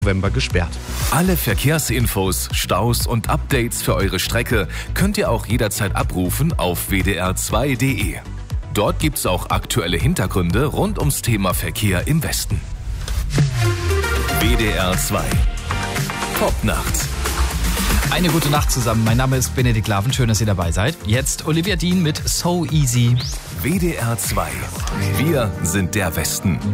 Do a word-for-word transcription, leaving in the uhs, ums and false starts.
November gesperrt. Alle Verkehrsinfos, Staus und Updates für eure Strecke könnt ihr auch jederzeit abrufen auf w d r zwei punkt d e. Dort gibt's auch aktuelle Hintergründe rund ums Thema Verkehr im Westen. W D R zwei Popnacht. Eine gute Nacht zusammen. Mein Name ist Benedikt Laven. Schön, dass ihr dabei seid. Jetzt Olivia Dean mit So Easy. W D R zwei. Wir sind der Westen.